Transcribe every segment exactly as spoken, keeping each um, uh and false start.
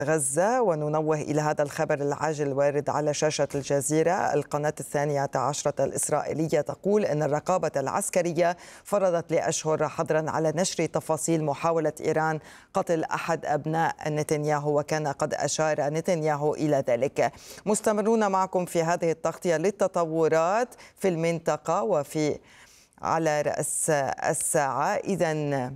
غزة. وننوه إلى هذا الخبر العاجل الوارد على شاشة الجزيرة. القناة الثانية عشرة الإسرائيلية تقول أن الرقابة العسكرية فرضت لأشهر حظرا على نشر تفاصيل محاولة إيران قتل أحد أبناء نتنياهو، وكان قد أشار نتنياهو إلى ذلك. مستمرون معكم في هذه التغطية للتطورات في المنطقة وفي على رأس الساعة. إذن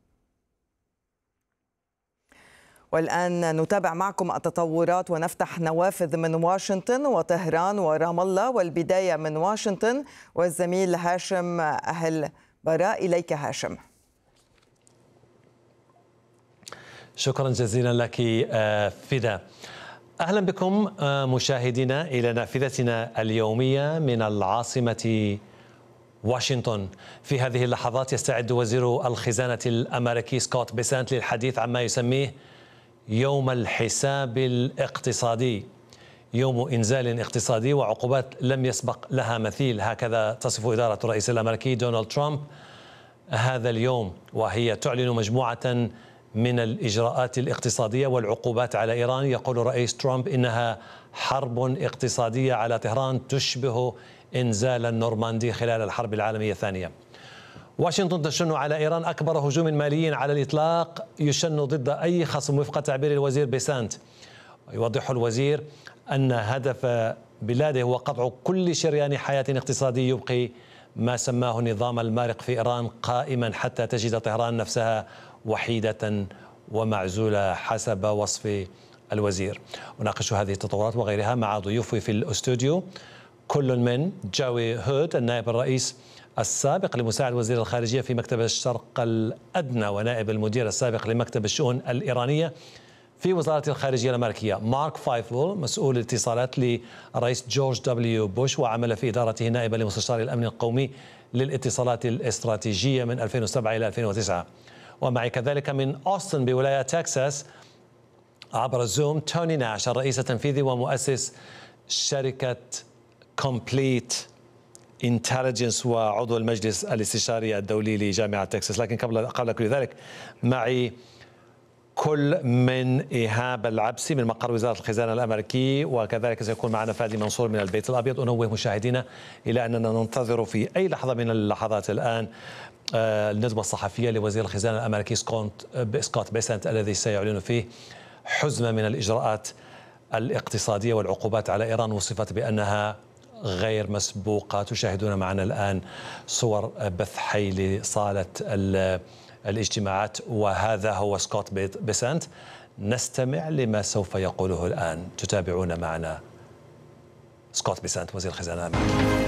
والآن نتابع معكم التطورات ونفتح نوافذ من واشنطن وطهران ورام الله، والبداية من واشنطن والزميل هاشم أهل براء. إليك هاشم. شكرا جزيلا لك فدا. أهلا بكم مشاهدينا إلى نافذتنا اليومية من العاصمة واشنطن. في هذه اللحظات يستعد وزير الخزانة الأمريكي سكوت بيسنت للحديث عما يسميه يوم الحساب الاقتصادي، يوم إنزال اقتصادي وعقوبات لم يسبق لها مثيل، هكذا تصف إدارة الرئيس الأمريكي دونالد ترامب هذا اليوم، وهي تعلن مجموعة من الإجراءات الاقتصادية والعقوبات على إيران. يقول الرئيس ترامب إنها حرب اقتصادية على طهران تشبه إنزال النورماندي خلال الحرب العالمية الثانية. واشنطن تشن على إيران أكبر هجوم مالي على الإطلاق يشن ضد أي خصم وفق تعبير الوزير بيسانت. يوضح الوزير أن هدف بلاده هو قطع كل شريان حياة اقتصادي يبقي ما سماه النظام المارق في إيران قائما حتى تجد طهران نفسها وحيدة ومعزولة حسب وصف الوزير. أناقش هذه التطورات وغيرها مع ضيوفي في الاستوديو، كل من جاوي هود النائب الرئيس السابق لمساعد وزير الخارجية في مكتب الشرق الأدنى ونائب المدير السابق لمكتب الشؤون الإيرانية في وزارة الخارجية الأمريكية، مارك فايفول مسؤول الاتصالات للرئيس جورج دبليو بوش وعمل في إدارته نائبا لمستشار الأمن القومي للاتصالات الاستراتيجية من ألفين وسبعة إلى ألفين وتسعة. ومعي كذلك من أوستن بولاية تكساس عبر الزوم توني ناش الرئيس التنفيذي ومؤسس شركة كومبليت انتليجنس وعضو المجلس الاستشاري الدولي لجامعة تكساس. لكن قبل قبل كل ذلك معي كل من إيهاب العبسي من مقر وزارة الخزانة الأمريكي، وكذلك سيكون معنا فادي منصور من البيت الأبيض. أنوه مشاهدينا إلى أننا ننتظر في أي لحظة من اللحظات الآن الندوة الصحفية لوزير الخزانة الأمريكي سكوت بيسنت الذي سيعلن فيه حزمة من الإجراءات الاقتصادية والعقوبات على إيران وصفت بأنها غير مسبوقة. تشاهدون معنا الآن صور بث حي لصالة الاجتماعات، وهذا هو سكوت بيسنت. نستمع لما سوف يقوله الآن. تتابعون معنا سكوت بيسنت وزير الخزانة الأمريكي.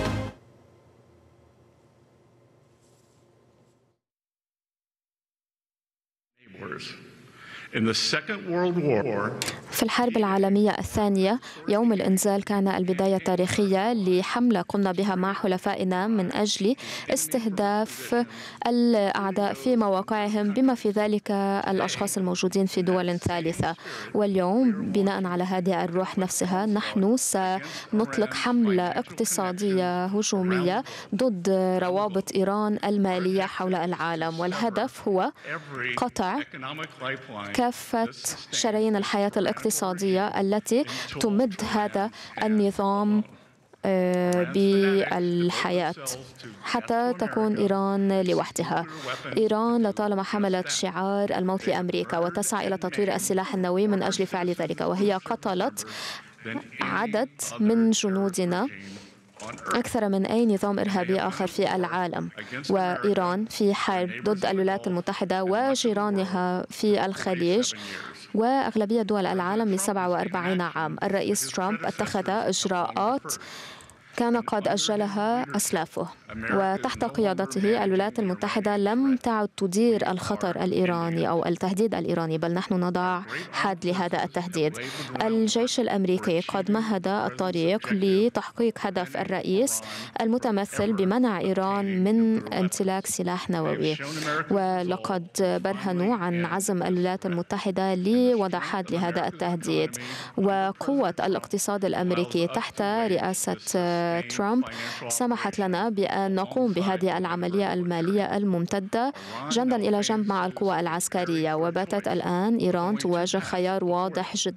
في الحرب العالمية الثانية يوم الإنزال كان البداية التاريخية لحملة قمنا بها مع حلفائنا من أجل استهداف الأعداء في مواقعهم بما في ذلك الأشخاص الموجودين في دول ثالثة. واليوم بناء على هذه الروح نفسها نحن سنطلق حملة اقتصادية هجومية ضد روابط إيران المالية حول العالم، والهدف هو قطع كافة شرايين الحياة الاقتصادية التي تمد هذا النظام بالحياة حتى تكون إيران لوحدها. إيران لطالما حملت شعار الموت لأمريكا وتسعى إلى تطوير السلاح النووي من أجل فعل ذلك، وهي قتلت عدد من جنودنا أكثر من أي نظام إرهابي آخر في العالم. وإيران في حرب ضد الولايات المتحدة وجيرانها في الخليج وأغلبية دول العالم لسبعة وأربعين عام. الرئيس ترامب اتخذ إجراءات كان قد أجلها أسلافه، وتحت قيادته الولايات المتحدة لم تعد تدير الخطر الإيراني أو التهديد الإيراني، بل نحن نضع حد لهذا التهديد. الجيش الأمريكي قد مهد الطريق لتحقيق هدف الرئيس المتمثل بمنع إيران من امتلاك سلاح نووي، ولقد برهنوا عن عزم الولايات المتحدة لوضع حد لهذا التهديد. وقوة الاقتصاد الأمريكي تحت رئاسة ترامب سمحت لنا بأن الآن نقوم بهذه العملية المالية الممتدة جنبا إلى جنب مع القوى العسكرية، وباتت الآن إيران تواجه خيار واضح جدا